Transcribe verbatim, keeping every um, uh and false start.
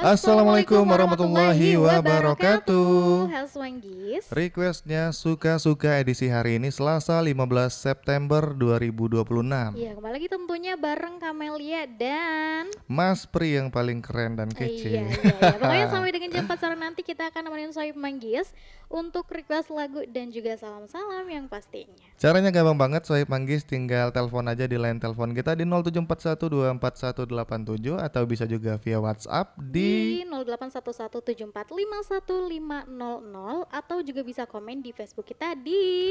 Assalamualaikum warahmatullahi wabarakatuh. Halo Swanggis. Requestnya suka-suka edisi hari ini Selasa lima belas September dua ribu dua puluh enam. Iya, kembali lagi tentunya bareng Kamelia dan Mas Pri yang paling keren dan kece. Iya, iya, iya. Pokoknya sampai dengan jam empat sore nanti kita akan nemenin Sohib Manggis untuk request lagu dan juga salam-salam yang pastinya. Caranya gampang banget, Sohib Manggis tinggal telepon aja di line telepon kita di nol tujuh empat satu dua empat satu delapan tujuh atau bisa juga via WhatsApp di di nol delapan satu satu tujuh empat lima satu lima nol nol atau juga bisa komen di Facebook kita di